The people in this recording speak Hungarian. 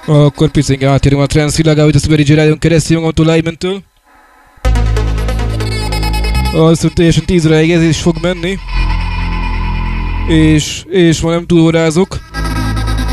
Akkor picing átérünk a trance világába, hogy a Super DJ Rádion keresztül magamtól Lyman-től. Azt, hogy teljesen 10 óráig ez is fog menni. És ma nem túlórázok.